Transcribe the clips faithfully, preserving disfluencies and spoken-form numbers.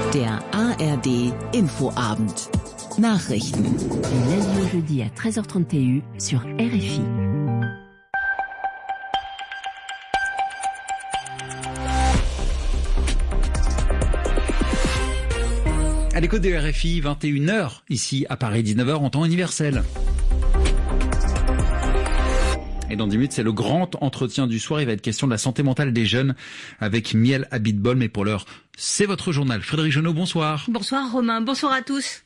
Der A R D Infoabend. Nachrichten. Du lundi au jeudi à treize heures trente sur R F I. À l'écoute de R F I, vingt et une heures, ici à Paris, dix-neuf heures en temps universel. Et dans dix minutes, c'est le grand entretien du soir. Il va être question de la santé mentale des jeunes avec Miel Abitbol. Mais pour l'heure, c'est votre journal. Frédéric Genot, bonsoir. Bonsoir Romain, bonsoir à tous.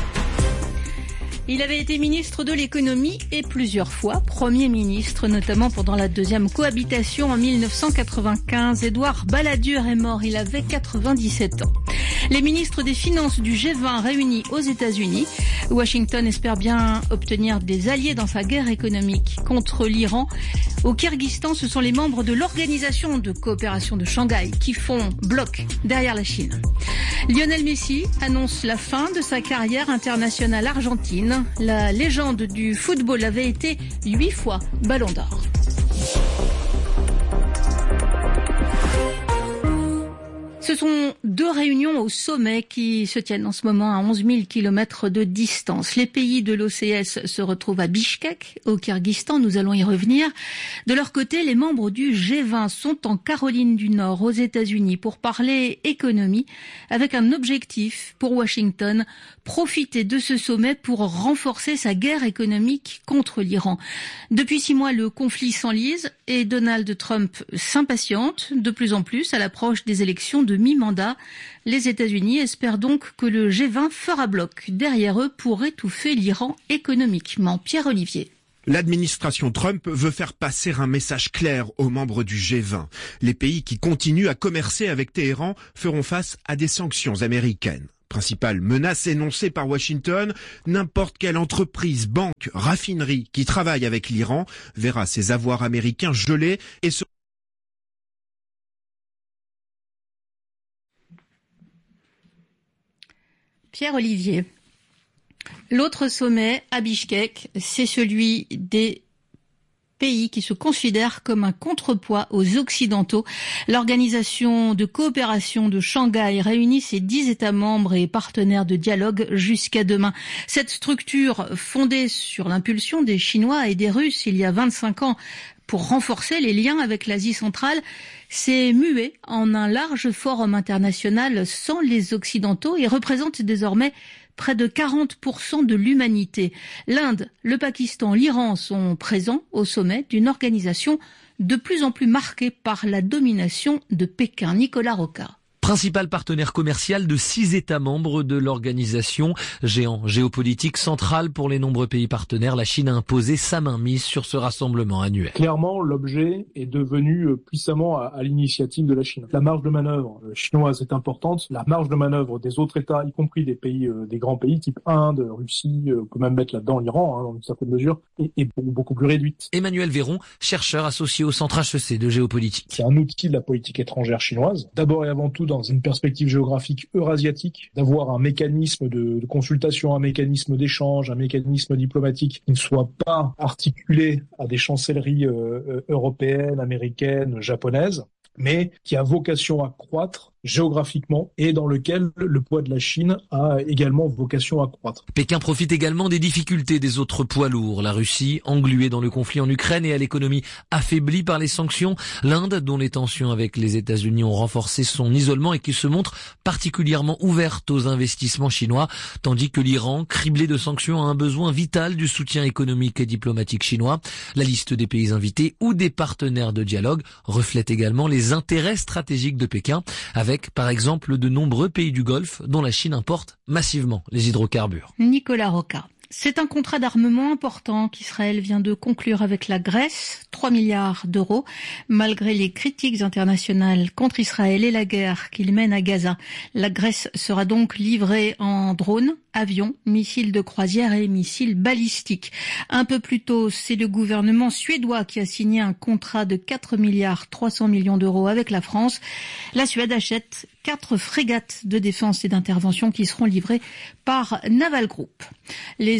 Il avait été ministre de l'économie et plusieurs fois Premier ministre, notamment pendant la deuxième cohabitation en mille neuf cent quatre-vingt-quinze. Édouard Balladur est mort, il avait quatre-vingt-dix-sept ans. Les ministres des Finances du G vingt réunis aux États-Unis. Washington espère bien obtenir des alliés dans sa guerre économique contre l'Iran. Au Kyrgyzstan, ce sont les membres de l'Organisation de coopération de Shanghai qui font bloc derrière la Chine. Lionel Messi annonce la fin de sa carrière internationale argentine. La légende du football avait été huit fois Ballon d'Or. Ce sont deux réunions au sommet qui se tiennent en ce moment à onze mille kilomètres de distance. Les pays de l'O C S se retrouvent à Bichkek, au Kyrgyzstan. Nous allons y revenir. De leur côté, les membres du G vingt sont en Caroline du Nord, aux États-Unis, pour parler économie, avec un objectif pour Washington, profiter de ce sommet pour renforcer sa guerre économique contre l'Iran. Depuis six mois, le conflit s'enlise et Donald Trump s'impatiente de plus en plus à l'approche des élections de mi-mandat. Les États-Unis espèrent donc que le G vingt fera bloc derrière eux pour étouffer l'Iran économiquement. Pierre-Olivier. L'administration Trump veut faire passer un message clair aux membres du G vingt. Les pays qui continuent à commercer avec Téhéran feront face à des sanctions américaines. Principale menace énoncée par Washington, n'importe quelle entreprise, banque, raffinerie qui travaille avec l'Iran verra ses avoirs américains gelés et se Pierre-Olivier. L'autre sommet à Bichkek, c'est celui des pays qui se considèrent comme un contrepoids aux Occidentaux. L'Organisation de coopération de Shanghai réunit ses dix États membres et partenaires de dialogue jusqu'à demain. Cette structure, fondée sur l'impulsion des Chinois et des Russes il y a vingt-cinq ans, pour renforcer les liens avec l'Asie centrale, s'est muée en un large forum international sans les Occidentaux et représente désormais près de quarante pour cent de l'humanité. L'Inde, le Pakistan, l'Iran sont présents au sommet d'une organisation de plus en plus marquée par la domination de Pékin. Nicolas Rocca. Principal partenaire commercial de six États membres de l'organisation, géant géopolitique central pour les nombreux pays partenaires, la Chine a imposé sa mainmise sur ce rassemblement annuel. Clairement, l'objet est devenu puissamment à, à l'initiative de la Chine. La marge de manœuvre chinoise est importante, la marge de manœuvre des autres États, y compris des pays, euh, des grands pays type Inde, Russie, euh, on peut même mettre là-dedans l'Iran, hein, dans une certaine mesure, est, est beaucoup, beaucoup plus réduite. Emmanuel Véron, chercheur associé au Centre H E C de géopolitique. C'est un outil de la politique étrangère chinoise, d'abord et avant tout dans une perspective géographique eurasiatique, d'avoir un mécanisme de, de consultation, un mécanisme d'échange, un mécanisme diplomatique qui ne soit pas articulé à des chancelleries euh, européennes, américaines, japonaises, mais qui a vocation à croître géographiquement et dans lequel le poids de la Chine a également vocation à croître. Pékin profite également des difficultés des autres poids lourds. La Russie, engluée dans le conflit en Ukraine et à l'économie affaiblie par les sanctions. L'Inde, dont les tensions avec les États-Unis ont renforcé son isolement et qui se montre particulièrement ouverte aux investissements chinois, tandis que l'Iran, criblé de sanctions, a un besoin vital du soutien économique et diplomatique chinois. La liste des pays invités ou des partenaires de dialogue reflète également les intérêts stratégiques de Pékin, avec Avec, par exemple, de nombreux pays du Golfe dont la Chine importe massivement les hydrocarbures. Nicolas Rocca. C'est un contrat d'armement important qu'Israël vient de conclure avec la Grèce, trois milliards d'euros, malgré les critiques internationales contre Israël et la guerre qu'il mène à Gaza. La Grèce sera donc livrée en drones, avions, missiles de croisière et missiles balistiques. Un peu plus tôt, c'est le gouvernement suédois qui a signé un contrat de quatre milliards trois cents millions d'euros avec la France. La Suède achète quatre frégates de défense et d'intervention qui seront livrées par Naval Group. Les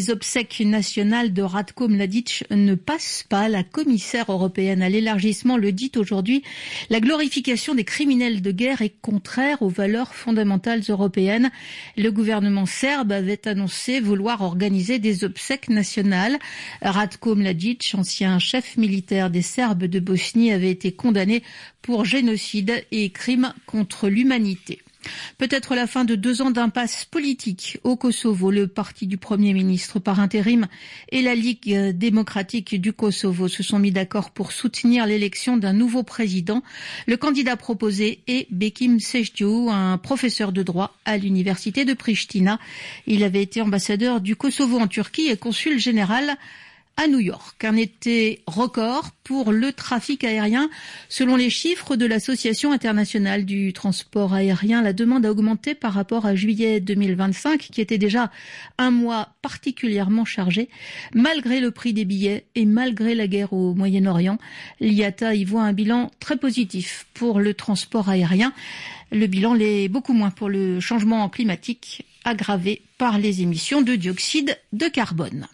des obsèques nationales de Ratko Mladic ne passe pas. La commissaire européenne à l'élargissement le dit aujourd'hui. La glorification des criminels de guerre est contraire aux valeurs fondamentales européennes. Le gouvernement serbe avait annoncé vouloir organiser des obsèques nationales. Ratko Mladic, ancien chef militaire des Serbes de Bosnie, avait été condamné pour génocide et crimes contre l'humanité. Peut-être la fin de deux ans d'impasse politique au Kosovo. Le parti du Premier ministre par intérim et la Ligue démocratique du Kosovo se sont mis d'accord pour soutenir l'élection d'un nouveau président. Le candidat proposé est Bekim Sejdiu, un professeur de droit à l'université de Pristina. Il avait été ambassadeur du Kosovo en Turquie et consul général à New York. Un été record pour le trafic aérien. Selon les chiffres de l'Association internationale du transport aérien, la demande a augmenté par rapport à juillet deux mille vingt-cinq, qui était déjà un mois particulièrement chargé. Malgré le prix des billets et malgré la guerre au Moyen-Orient, l'I A T A y voit un bilan très positif pour le transport aérien. Le bilan l'est beaucoup moins pour le changement climatique aggravé par les émissions de dioxyde de carbone.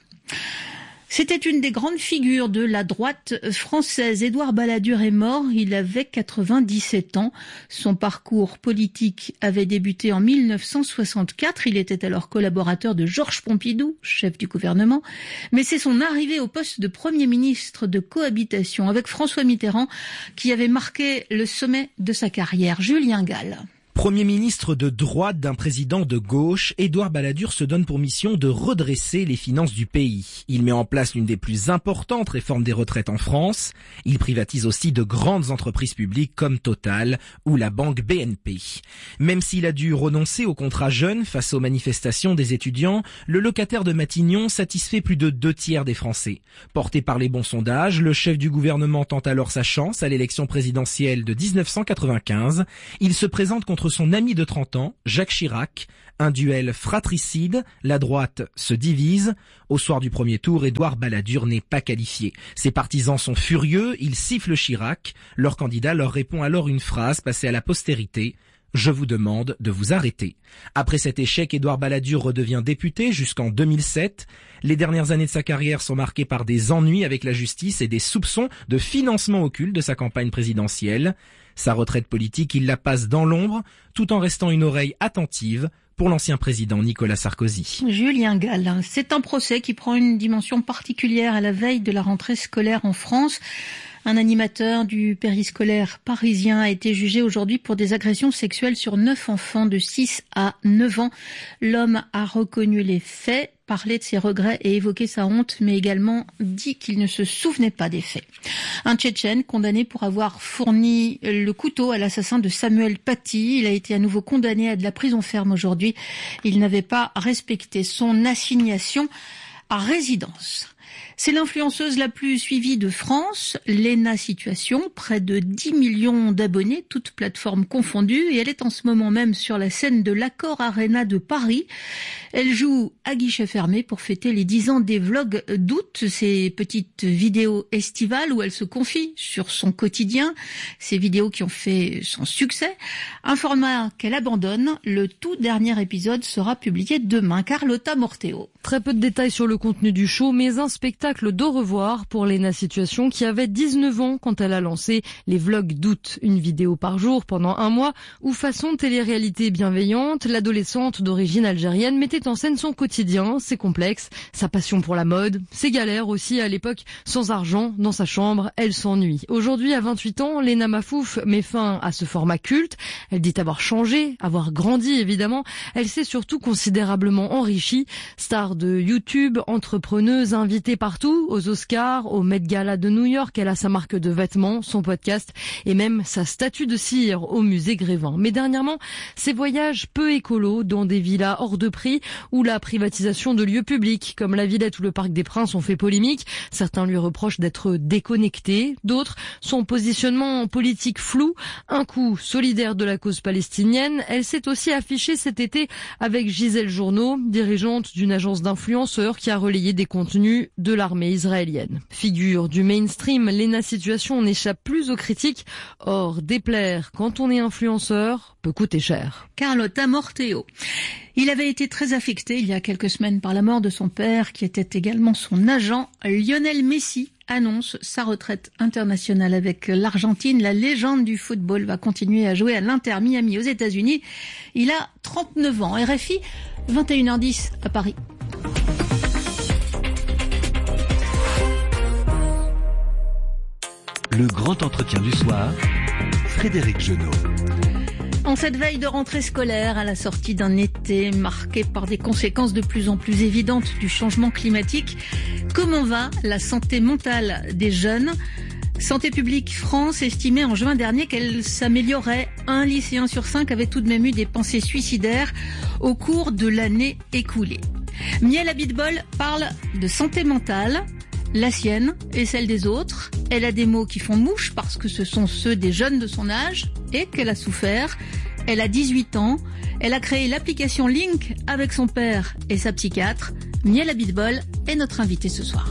C'était une des grandes figures de la droite française. Édouard Balladur est mort, il avait quatre-vingt-dix-sept ans. Son parcours politique avait débuté en mille neuf cent soixante-quatre. Il était alors collaborateur de Georges Pompidou, chef du gouvernement. Mais c'est son arrivée au poste de Premier ministre de cohabitation avec François Mitterrand qui avait marqué le sommet de sa carrière. Julien Gall. Premier ministre de droite d'un président de gauche, Édouard Balladur se donne pour mission de redresser les finances du pays. Il met en place l'une des plus importantes réformes des retraites en France. Il privatise aussi de grandes entreprises publiques comme Total ou la banque B N P. Même s'il a dû renoncer au contrat jeune face aux manifestations des étudiants, le locataire de Matignon satisfait plus de deux tiers des Français. Porté par les bons sondages, le chef du gouvernement tente alors sa chance à l'élection présidentielle de dix-neuf cent quatre-vingt-quinze. Il se présente contre son ami de trente ans, Jacques Chirac. Un duel fratricide, la droite se divise. Au soir du premier tour, Édouard Balladur n'est pas qualifié. Ses partisans sont furieux, ils sifflent Chirac. Leur candidat leur répond alors une phrase passée à la postérité. Je vous demande de vous arrêter. Après cet échec, Édouard Balladur redevient député jusqu'en deux mille sept. Les dernières années de sa carrière sont marquées par des ennuis avec la justice et des soupçons de financement occulte de sa campagne présidentielle. Sa retraite politique, il la passe dans l'ombre, tout en restant une oreille attentive pour l'ancien président Nicolas Sarkozy. Julien Gall, c'est un procès qui prend une dimension particulière à la veille de la rentrée scolaire en France. Un animateur du périscolaire parisien a été jugé aujourd'hui pour des agressions sexuelles sur neuf enfants de six à neuf ans. L'homme a reconnu les faits, parlé de ses regrets et évoqué sa honte, mais également dit qu'il ne se souvenait pas des faits. Un Tchétchène condamné pour avoir fourni le couteau à l'assassin de Samuel Paty. Il a été à nouveau condamné à de la prison ferme aujourd'hui. Il n'avait pas respecté son assignation à résidence. C'est l'influenceuse la plus suivie de France, Léna Situation, près de dix millions d'abonnés, toutes plateformes confondues, et elle est en ce moment même sur la scène de l'Accor Arena de Paris. Elle joue à guichet fermé pour fêter les dix ans des vlogs d'août, ces petites vidéos estivales où elle se confie sur son quotidien, ces vidéos qui ont fait son succès, un format qu'elle abandonne. Le tout dernier épisode sera publié demain. Carlotta Morteo. Très peu de détails sur le contenu du show, mais un spectacle d'au revoir pour Léna Situation qui avait dix-neuf ans quand elle a lancé les vlogs d'août, une vidéo par jour pendant un mois où façon télé-réalité bienveillante, l'adolescente d'origine algérienne mettait en scène son quotidien, ses complexes, sa passion pour la mode, ses galères aussi à l'époque, sans argent, dans sa chambre, elle s'ennuie. Aujourd'hui, à vingt-huit ans, Léna Mafouf met fin à ce format culte. Elle dit avoir changé, avoir grandi évidemment. Elle s'est surtout considérablement enrichie. Star de YouTube, entrepreneuse invitée partout, aux Oscars, au Met Gala de New York, elle a sa marque de vêtements, son podcast et même sa statue de cire au musée Grévin. Mais dernièrement, ses voyages peu écolos dans des villas hors de prix ou la privatisation de lieux publics comme la Villette ou le Parc des Princes ont fait polémique. Certains lui reprochent d'être déconnecté, d'autres son positionnement politique flou. Un coup solidaire de la cause palestinienne, elle s'est aussi affichée cet été avec Gisèle Journeau, dirigeante d'une agence d'influenceurs qui a relayé des contenus de l'armée israélienne. Figure du mainstream, Lena Situation n'échappe plus aux critiques. Or, déplaire quand on est influenceur peut coûter cher. Carlotta Morteo. Il avait été très affecté il y a quelques semaines par la mort de son père, qui était également son agent. Lionel Messi annonce sa retraite internationale avec l'Argentine. La légende du football va continuer à jouer à l'Inter Miami aux États-Unis. Il a trente-neuf ans. R F I, vingt et une heures dix à Paris. Le grand entretien du soir, Frédéric Genot. En cette veille de rentrée scolaire, à la sortie d'un été marqué par des conséquences de plus en plus évidentes du changement climatique, comment va la santé mentale des jeunes ? Santé publique France estimait en juin dernier qu'elle s'améliorait. Un lycéen sur cinq avait tout de même eu des pensées suicidaires au cours de l'année écoulée. Miel Abitbol parle de santé mentale. La sienne et celle des autres. Elle a des mots qui font mouche parce que ce sont ceux des jeunes de son âge et qu'elle a souffert. Elle a dix-huit ans. Elle a créé l'application Link avec son père et sa psychiatre. Miel Abitbol est notre invitée ce soir.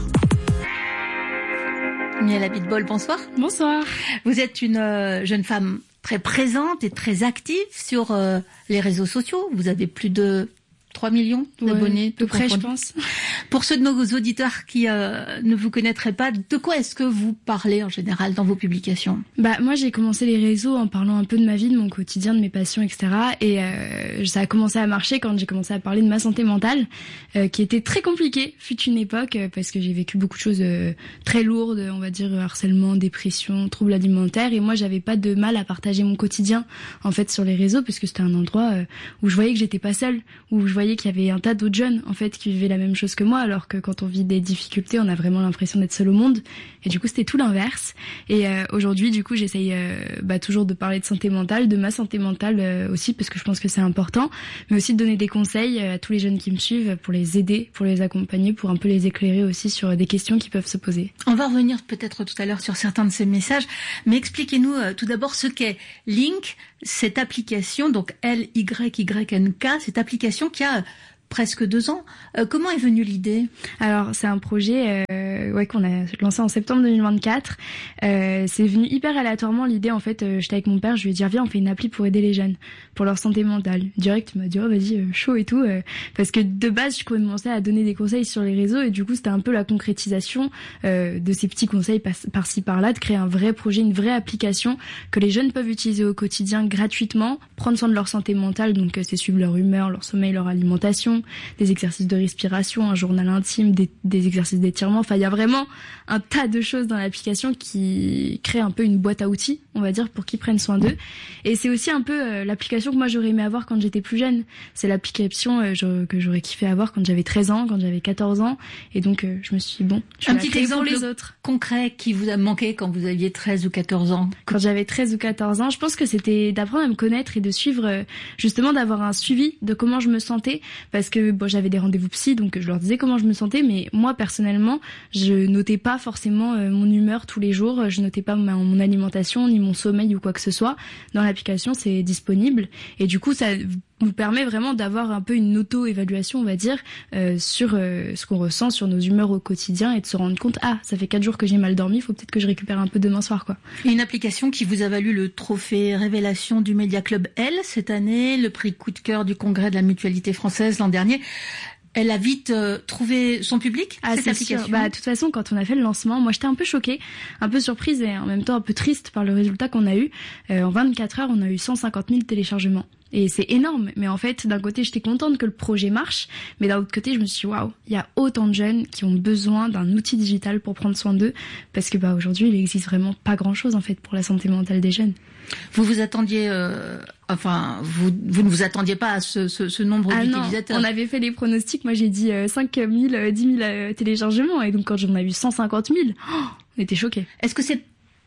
Miel Abitbol, bonsoir. Bonsoir. Vous êtes une euh, jeune femme très présente et très active sur euh, les réseaux sociaux. Vous avez plus de trois millions d'abonnés, ouais, tout près, je pense. Pour ceux de nos auditeurs qui euh, ne vous connaîtraient pas, de quoi est-ce que vous parlez en général dans vos publications ? Bah moi j'ai commencé les réseaux en parlant un peu de ma vie, de mon quotidien, de mes passions, et cetera. Et euh, ça a commencé à marcher quand j'ai commencé à parler de ma santé mentale, euh, qui était très compliquée, fut une époque, euh, parce que j'ai vécu beaucoup de choses euh, très lourdes, on va dire harcèlement, dépression, troubles alimentaires. Et moi j'avais pas de mal à partager mon quotidien en fait sur les réseaux, parce que c'était un endroit euh, où je voyais que j'étais pas seule, où je voyais qu'il y avait un tas d'autres jeunes en fait qui vivaient la même chose que moi, alors que quand on vit des difficultés, on a vraiment l'impression d'être seul au monde. Et du coup, c'était tout l'inverse. Et euh, aujourd'hui, du coup, j'essaye euh, bah, toujours de parler de santé mentale, de ma santé mentale euh, aussi, parce que je pense que c'est important, mais aussi de donner des conseils à tous les jeunes qui me suivent pour les aider, pour les accompagner, pour un peu les éclairer aussi sur des questions qui peuvent se poser. On va revenir peut-être tout à l'heure sur certains de ces messages, mais expliquez-nous euh, tout d'abord ce qu'est Link, cette application, donc L Y Y N K, cette application qui a presque deux ans. Euh, comment est venue l'idée ? Alors, c'est un projet euh, ouais, qu'on a lancé en septembre deux mille vingt-quatre. Euh, c'est venu hyper aléatoirement l'idée. En fait, euh, j'étais avec mon père, je lui ai dit, viens, on fait une appli pour aider les jeunes, pour leur santé mentale. Direct, il m'a dit, oh, vas-y, euh, chaud et tout. Euh, parce que de base, je commençais à donner des conseils sur les réseaux et du coup, c'était un peu la concrétisation euh, de ces petits conseils par- par-ci, par-là, de créer un vrai projet, une vraie application que les jeunes peuvent utiliser au quotidien gratuitement, prendre soin de leur santé mentale. Donc, euh, c'est suivre leur humeur, leur sommeil, leur alimentation, des exercices de respiration, un journal intime, des, des exercices d'étirement. Enfin, il y a vraiment un tas de choses dans l'application qui crée un peu une boîte à outils, on va dire, pour qu'ils prennent soin d'eux. Et c'est aussi un peu euh, l'application que moi j'aurais aimé avoir quand j'étais plus jeune. C'est l'application euh, je, que j'aurais kiffé avoir quand j'avais treize ans, quand j'avais quatorze ans. Et donc, euh, je me suis dit, bon, je vais un la petit créer exemple pour les autres. Concret qui vous a manqué quand vous aviez treize ou quatorze ans ? Quand j'avais treize ou quatorze ans, je pense que c'était d'apprendre à me connaître et de suivre, euh, justement, d'avoir un suivi de comment je me sentais. Parce que bon, j'avais des rendez-vous psy, donc je leur disais comment je me sentais, mais moi personnellement, je notais pas forcément euh, mon humeur tous les jours, je notais pas ma, mon alimentation ni mon sommeil ou quoi que ce soit. Dans l'application, c'est disponible et du coup, ça nous permet vraiment d'avoir un peu une auto-évaluation, on va dire, euh, sur euh, ce qu'on ressent, sur nos humeurs au quotidien et de se rendre compte, ah, ça fait quatre jours que j'ai mal dormi, il faut peut-être que je récupère un peu demain soir, quoi. Une application qui vous a valu le trophée Révélation du Média Club L cette année, le prix coup de cœur du Congrès de la Mutualité française l'an dernier. Elle a vite euh, trouvé son public, ah, cette c'est application. Sûr. Bah, de toute façon, quand on a fait le lancement, moi j'étais un peu choquée, un peu surprise et en même temps un peu triste par le résultat qu'on a eu. Euh, en vingt-quatre heures, on a eu cent cinquante mille téléchargements. Et c'est énorme. Mais en fait, d'un côté, j'étais contente que le projet marche. Mais d'un autre côté, je me suis dit, waouh, il y a autant de jeunes qui ont besoin d'un outil digital pour prendre soin d'eux. Parce que, bah, aujourd'hui, il existe vraiment pas grand chose, en fait, pour la santé mentale des jeunes. Vous vous attendiez, euh, enfin, vous, vous ne vous attendiez pas à ce, ce, ce nombre ah d'utilisateurs. Non, on avait fait les pronostics. Moi, j'ai dit euh, cinq mille, dix mille euh, téléchargements. Et donc, quand j'en ai eu cent cinquante mille, oh, on était choqués. Est-ce que c'est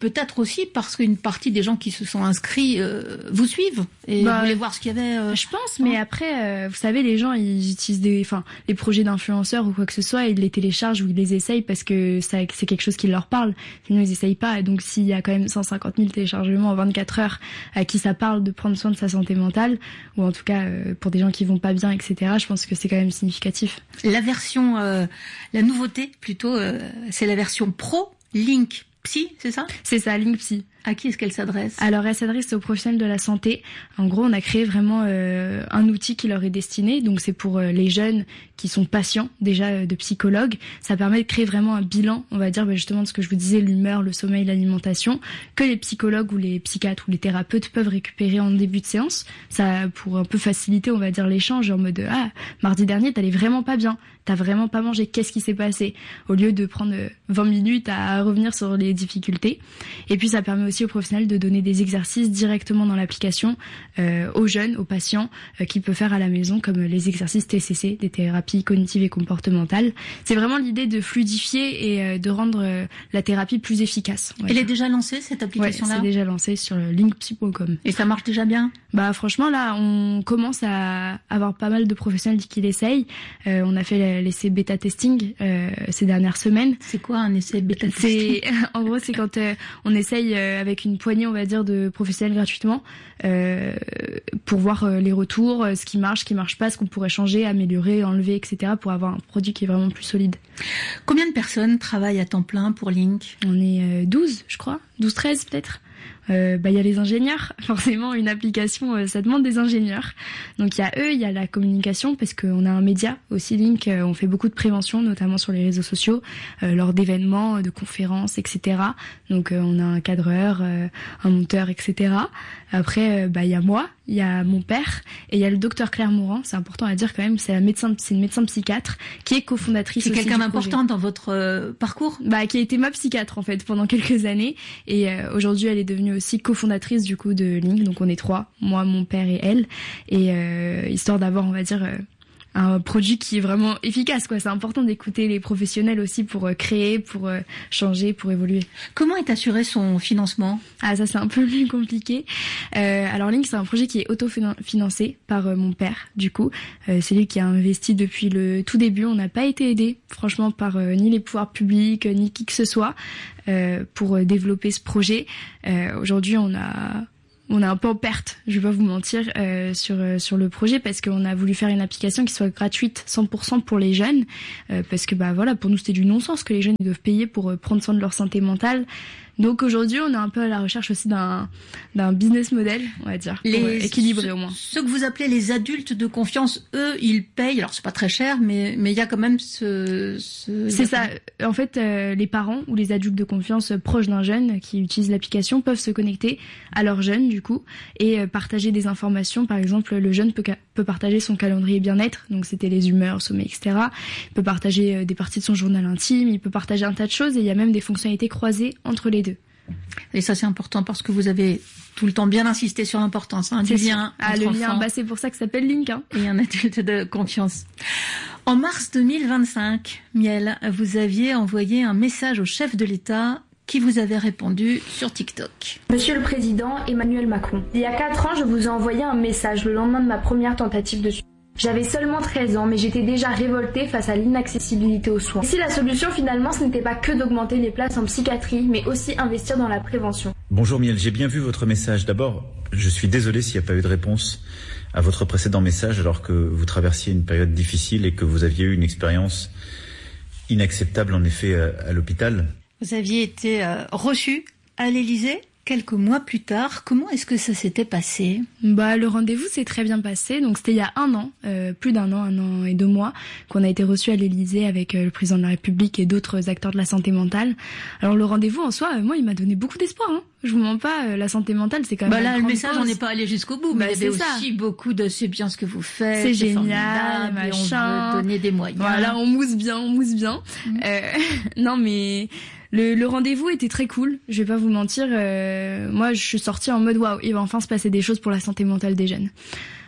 peut-être aussi parce qu'une partie des gens qui se sont inscrits euh, vous suivent et bah, voulaient voir ce qu'il y avait. Euh, je pense, mais après, euh, vous savez, les gens, ils utilisent des, enfin, les projets d'influenceurs ou quoi que ce soit, ils les téléchargent ou ils les essayent parce que ça, c'est quelque chose qui leur parle. Sinon, ils essayent pas. Et donc, s'il y a quand même cent cinquante mille téléchargements en vingt-quatre heures à qui ça parle de prendre soin de sa santé mentale, ou en tout cas euh, pour des gens qui vont pas bien, et cetera, je pense que c'est quand même significatif. La version, euh, la nouveauté plutôt, euh, c'est la version Pro Link Psy, c'est ça ? C'est ça, Link Psy. À qui est-ce qu'elle s'adresse ? Alors, elle s'adresse aux professionnels de la santé. En gros, on a créé vraiment euh, un outil qui leur est destiné. Donc, c'est pour euh, les jeunes qui sont patients déjà euh, de psychologues. Ça permet de créer vraiment un bilan, on va dire bah, justement de ce que je vous disais, l'humeur, le sommeil, l'alimentation, que les psychologues ou les psychiatres ou les thérapeutes peuvent récupérer en début de séance. Ça pour un peu faciliter, on va dire, l'échange en mode ah mardi dernier t'allais vraiment pas bien, t'as vraiment pas mangé, qu'est-ce qui s'est passé ? Au lieu de prendre vingt minutes à revenir sur les difficultés. Et puis, ça permet aussi aux professionnels de donner des exercices directement dans l'application euh, aux jeunes, aux patients euh, qui peuvent faire à la maison comme les exercices T C C, des thérapies cognitives et comportementales. C'est vraiment l'idée de fluidifier et euh, de rendre euh, la thérapie plus efficace. Elle est déjà lancée cette application-là ? Ouais, c'est déjà lancé sur le link psy point com. Et ça marche déjà bien ? Bah franchement là, on commence à avoir pas mal de professionnels qui l'essayent. Euh, on a fait l'essai bêta testing euh, ces dernières semaines. C'est quoi un essai bêta testing ? C'est en gros c'est quand euh, on essaye euh, avec une poignée, on va dire, de professionnels gratuitement euh, pour voir euh, les retours, euh, ce qui marche, ce qui marche pas, ce qu'on pourrait changer, améliorer, enlever, et cetera pour avoir un produit qui est vraiment plus solide. Combien de personnes travaillent à temps plein pour Link ? On est euh, douze, je crois, douze treize peut-être. Euh, bah il y a les ingénieurs, forcément une application euh, ça demande des ingénieurs. Donc il y a eux, il y a la communication parce qu'on a un média aussi Link, euh, on fait beaucoup de prévention notamment sur les réseaux sociaux euh, lors d'événements, de conférences, et cetera. Donc euh, on a un cadreur, euh, un monteur, et cetera. Après euh, bah il y a moi, il y a mon père et il y a le docteur Claire Morand, c'est important à dire quand même, c'est la médecin, c'est une médecin psychiatre qui est cofondatrice. C'est aussi quelqu'un du d'important projet. dans votre euh, parcours ? Bah qui a été ma psychiatre en fait pendant quelques années et euh, aujourd'hui elle est devenue aussi cofondatrice du coup de Link, donc on est trois, moi, mon père et elle, et euh, histoire d'avoir on va dire euh, un produit qui est vraiment efficace quoi. C'est important d'écouter les professionnels aussi pour euh, créer, pour euh, changer, pour évoluer. Comment est assuré son financement ? Ah ça c'est un peu plus compliqué. Euh, alors Link c'est un projet qui est auto-financé par euh, mon père du coup. Euh, c'est lui qui a investi depuis le tout début. On n'a pas été aidé franchement par euh, ni les pouvoirs publics ni qui que ce soit euh, pour euh, développer ce projet. Euh, aujourd'hui on a on est un peu en perte, je vais pas vous mentir, euh, sur euh, sur le projet parce qu'on a voulu faire une application qui soit gratuite cent pour cent pour les jeunes euh, parce que bah voilà pour nous c'était du non-sens que les jeunes ils doivent payer pour euh, prendre soin de leur santé mentale. Donc aujourd'hui, on est un peu à la recherche aussi d'un d'un business model, on va dire, les, équilibré au moins. Ceux que vous appelez les adultes de confiance, eux, ils payent. Alors c'est pas très cher, mais mais il y a quand même ce. ce c'est ça. En fait, euh, les parents ou les adultes de confiance proches d'un jeune qui utilise l'application peuvent se connecter à leur jeune du coup et euh, partager des informations. Par exemple, le jeune peut peut partager son calendrier bien-être, donc c'était les humeurs, sommeil, et cetera. Il peut partager euh, des parties de son journal intime. Il peut partager un tas de choses et il y a même des fonctionnalités croisées entre les deux. Et ça c'est important parce que vous avez tout le temps bien insisté sur l'importance hein, du lien. Ah le lien, bah c'est pour ça que ça s'appelle Link. Hein. Et un adulte de confiance. En mars deux mille vingt-cinq, Miel, vous aviez envoyé un message au chef de l'État qui vous avait répondu sur TikTok. Monsieur le Président Emmanuel Macron, il y a quatre ans je vous ai envoyé un message le lendemain de ma première tentative de suicide. J'avais seulement treize ans, mais j'étais déjà révoltée face à l'inaccessibilité aux soins. Et si la solution finalement ce n'était pas que d'augmenter les places en psychiatrie, mais aussi investir dans la prévention. Bonjour Miel, j'ai bien vu votre message. D'abord, je suis désolé s'il n'y a pas eu de réponse à votre précédent message alors que vous traversiez une période difficile et que vous aviez eu une expérience inacceptable en effet à, à l'hôpital. Vous aviez été euh, reçu à l'Élysée quelques mois plus tard. Comment est-ce que ça s'était passé ? Bah le rendez-vous s'est très bien passé. Donc c'était il y a un an, euh, plus d'un an, un an et deux mois, qu'on a été reçu à l'Élysée avec euh, le président de la République et d'autres acteurs de la santé mentale. Alors le rendez-vous en soi, euh, moi il m'a donné beaucoup d'espoir. Hein. Je vous mens pas, euh, la santé mentale c'est quand même. Bah là le cause. message on n'est pas allé jusqu'au bout, mais bah, il y avait aussi ça. Beaucoup de c'est bien ce que vous faites, c'est, c'est génial, machin. On veut donner des moyens. Voilà, on mousse bien, on mousse bien. Mmh. Euh, non mais. Le, le rendez-vous était très cool, je vais pas vous mentir. Euh, moi, je suis sortie en mode waouh, il va enfin se passer des choses pour la santé mentale des jeunes.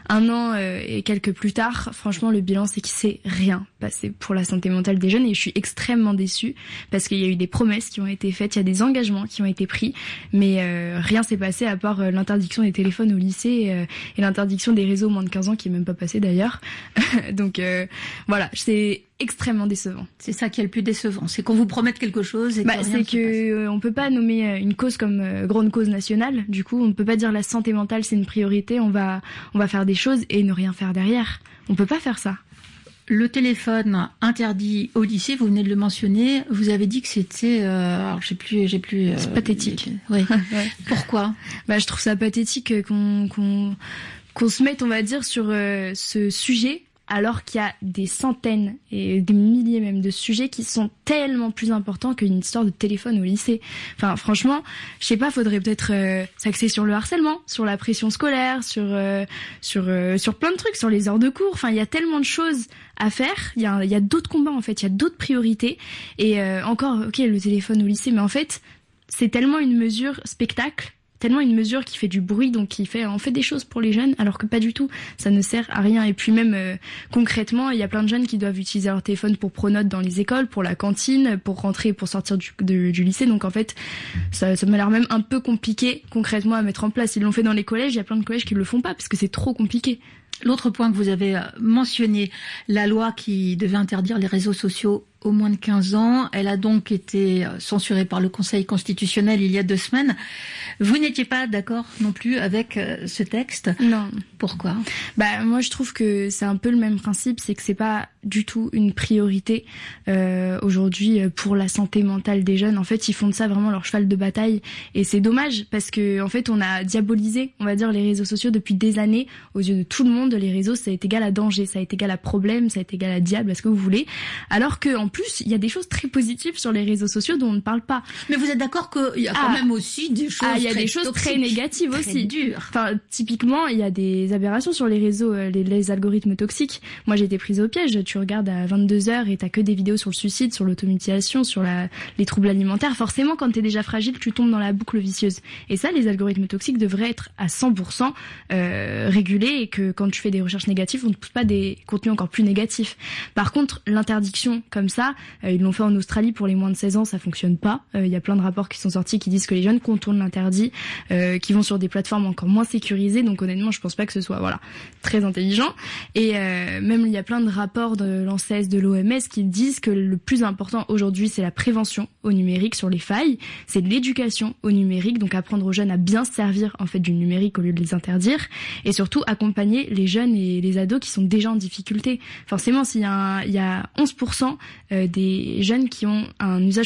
un an euh, et quelques plus tard, franchement, le bilan, c'est qu'il s'est rien passé pour la santé mentale des jeunes et je suis extrêmement déçue parce qu'il y a eu des promesses qui ont été faites, il y a des engagements qui ont été pris, mais euh, rien s'est passé à part euh, l'interdiction des téléphones au lycée euh, et l'interdiction des réseaux moins de quinze ans qui est même pas passé d'ailleurs. Donc euh, voilà, c'est extrêmement décevant. C'est ça qui est le plus décevant, c'est qu'on vous promette quelque chose et que bah, rien c'est ne se que euh, on peut pas nommer une cause comme euh, grande cause nationale. Du coup, on ne peut pas dire la santé mentale c'est une priorité. On va on va faire des choses et ne rien faire derrière. On peut pas faire ça. Le téléphone interdit au lycée, vous venez de le mentionner. Vous avez dit que c'était, euh, alors j'ai plus, j'ai plus. Euh, c'est pathétique. Oui. Ouais. Pourquoi ? Bah, je trouve ça pathétique qu'on qu'on qu'on se mette, on va dire, sur euh, ce sujet. Alors qu'il y a des centaines et des milliers même de sujets qui sont tellement plus importants qu'une histoire de téléphone au lycée. Enfin, franchement, je sais pas, faudrait peut-être euh, s'axer sur le harcèlement, sur la pression scolaire, sur euh, sur euh, sur plein de trucs, sur les heures de cours. Enfin, il y a tellement de choses à faire. Il y a il y a d'autres combats en fait, il y a d'autres priorités. Et euh, encore, ok, le téléphone au lycée, mais en fait, c'est tellement une mesure spectacle. Tellement une mesure qui fait du bruit, donc qui fait on fait des choses pour les jeunes, alors que pas du tout, ça ne sert à rien. Et puis même euh, concrètement, il y a plein de jeunes qui doivent utiliser leur téléphone pour pronote dans les écoles, pour la cantine, pour rentrer, pour sortir du, de, du lycée. Donc en fait, ça, ça m'a l'air même un peu compliqué concrètement à mettre en place. Ils l'ont fait dans les collèges, il y a plein de collèges qui le font pas parce que c'est trop compliqué. L'autre point que vous avez mentionné, la loi qui devait interdire les réseaux sociaux aux moins de quinze ans, elle a donc été censurée par le Conseil constitutionnel il y a deux semaines. Vous n'étiez pas d'accord non plus avec ce texte ? Non. Pourquoi ? Bah moi je trouve que c'est un peu le même principe, c'est que c'est pas du tout une priorité euh, aujourd'hui pour la santé mentale des jeunes. En fait, ils font de ça vraiment leur cheval de bataille et c'est dommage parce que en fait on a diabolisé, on va dire, les réseaux sociaux depuis des années aux yeux de tout le monde. Les réseaux, ça est égal à danger, ça est égal à problème, ça est égal à diable, à ce que vous voulez. Alors que en plus, il y a des choses très positives sur les réseaux sociaux dont on ne parle pas. Mais vous êtes d'accord qu'il y a quand ah, même aussi des choses ah, il y a très des choses toxiques, très négatives très aussi. Dures. Enfin, typiquement, il y a des aberrations sur les réseaux, les, les algorithmes toxiques. Moi, j'ai été prise au piège. Tu regardes à vingt-deux heures et t'as que des vidéos sur le suicide, sur l'automutilation, sur la, les troubles alimentaires. Forcément, quand t'es déjà fragile, tu tombes dans la boucle vicieuse. Et ça, les algorithmes toxiques devraient être à cent pour cent euh, régulés et que quand tu fais des recherches négatives, on ne pousse pas des contenus encore plus négatifs. Par contre, l'interdiction comme ça, euh, ils l'ont fait en Australie pour les moins de seize ans, ça fonctionne pas. Il euh, y a plein de rapports qui sont sortis qui disent que les jeunes contournent l'interdit, euh, qui vont sur des plateformes encore moins sécurisées. Donc honnêtement, je pense pas que ce soit voilà très intelligent. Et euh, même il y a plein de rapports de l'ANSES, de l'O M S qui disent que le plus important aujourd'hui, c'est la prévention au numérique sur les failles, c'est de l'éducation au numérique, donc apprendre aux jeunes à bien se servir en fait du numérique au lieu de les interdire, et surtout accompagner les jeunes et les ados qui sont déjà en difficulté. Forcément, s'il y a, un, il y a onze pour cent des jeunes qui ont un usage